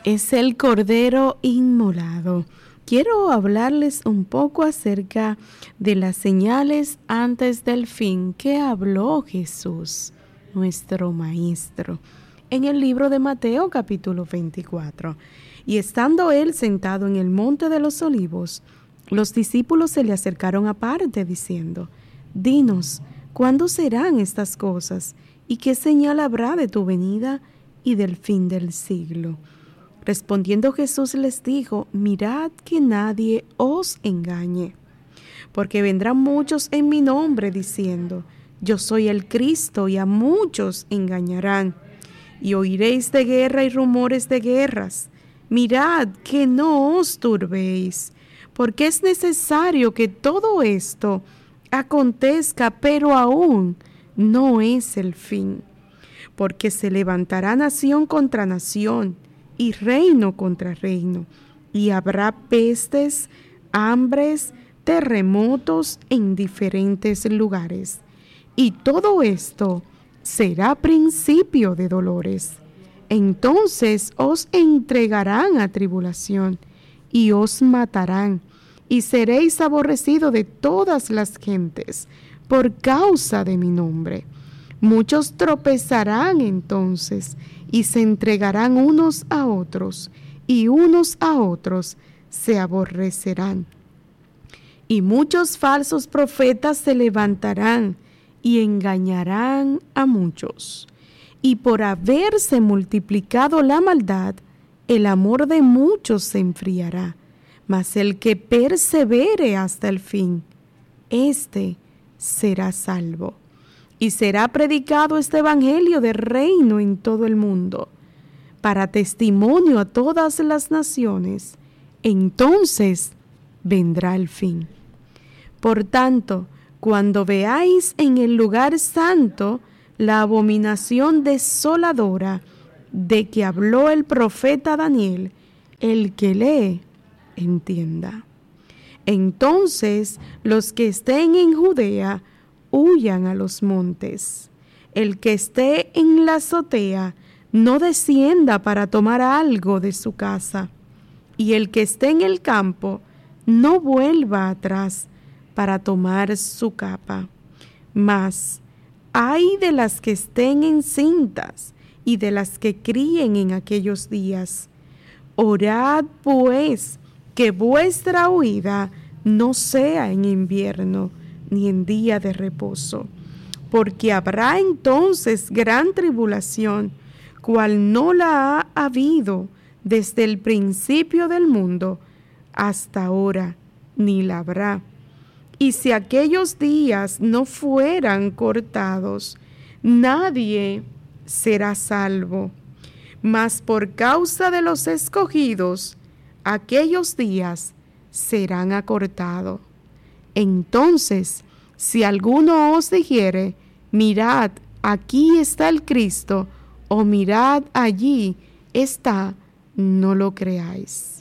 es el Cordero Inmolado. Quiero hablarles un poco acerca de las señales antes del fin que habló Jesús, nuestro Maestro, en el libro de Mateo capítulo 24. Y estando él sentado en el monte de los olivos, los discípulos se le acercaron aparte diciendo: Dinos, ¿cuándo serán estas cosas? ¿Y qué señal habrá de tu venida y del fin del siglo? Respondiendo Jesús les dijo: Mirad que nadie os engañe, porque vendrán muchos en mi nombre diciendo: Yo soy el Cristo, y a muchos engañarán. Y oiréis de guerra y rumores de guerras. Mirad que no os turbéis, porque es necesario que todo esto acontezca, pero aún no es el fin. Porque se levantará nación contra nación, y reino contra reino, y habrá pestes, hambres, terremotos en diferentes lugares. Y todo esto será principio de dolores. Entonces os entregarán a tribulación, y os matarán, y seréis aborrecidos de todas las gentes, por causa de mi nombre. Muchos tropezarán entonces, y se entregarán unos a otros, y unos a otros se aborrecerán. Y muchos falsos profetas se levantarán, y engañarán a muchos. Y por haberse multiplicado la maldad, el amor de muchos se enfriará. Mas el que persevere hasta el fin, éste será salvo. Y será predicado este evangelio de reino en todo el mundo, para testimonio a todas las naciones. Entonces vendrá el fin. Por tanto, cuando veáis en el lugar santo la abominación desoladora de que habló el profeta Daniel, el que lee, entienda. Entonces los que estén en Judea huyan a los montes. El que esté en la azotea no descienda para tomar algo de su casa. Y el que esté en el campo no vuelva atrás para tomar su capa. Mas ay de las que estén encintas y de las que críen en aquellos días. Orad pues que vuestra huida no sea en invierno, ni en día de reposo, porque habrá entonces gran tribulación, cual no la ha habido desde el principio del mundo hasta ahora, ni la habrá. Y si aquellos días no fueran cortados, nadie será salvo. Mas por causa de los escogidos, aquellos días serán acortados. Entonces, si alguno os dijere: mirad, aquí está el Cristo, o mirad, allí está, no lo creáis.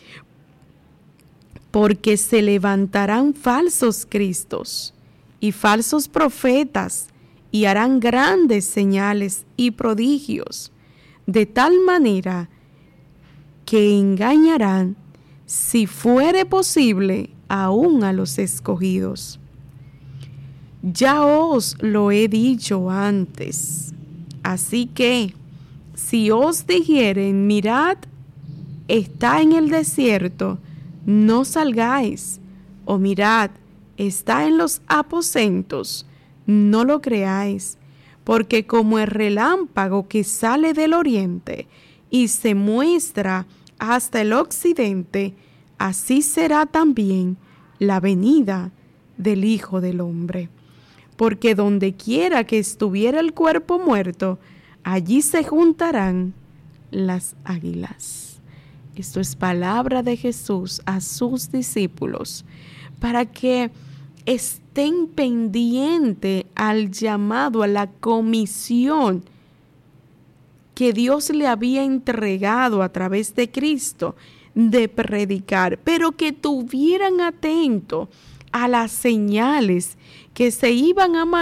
Porque se levantarán falsos cristos y falsos profetas, y harán grandes señales y prodigios, de tal manera que engañarán, si fuere posible, aún a los escogidos. Ya os lo he dicho antes. Así que, si os dijeren: mirad, está en el desierto, no salgáis, o mirad, está en los aposentos, no lo creáis, porque como el relámpago que sale del oriente y se muestra hasta el occidente, así será también la venida del Hijo del Hombre. Porque donde quiera que estuviera el cuerpo muerto, allí se juntarán las águilas. Esto es palabra de Jesús a sus discípulos, para que estén pendientes al llamado, a la comisión que Dios le había entregado a través de Cristo de predicar, pero que tuvieran atento a las señales que se iban a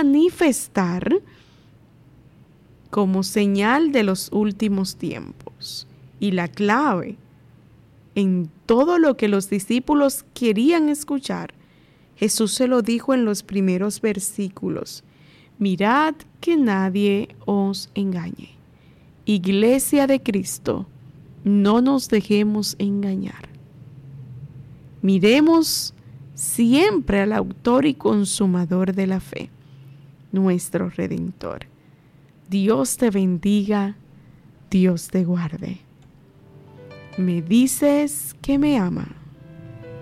manifestar como señal de los últimos tiempos. Y la clave en todo lo que los discípulos querían escuchar, Jesús se lo dijo en los primeros versículos: mirad que nadie os engañe. Iglesia de Cristo, no nos dejemos engañar. Miremos siempre al autor y consumador de la fe, nuestro Redentor. Dios te bendiga, Dios te guarde. Me dices que me amas.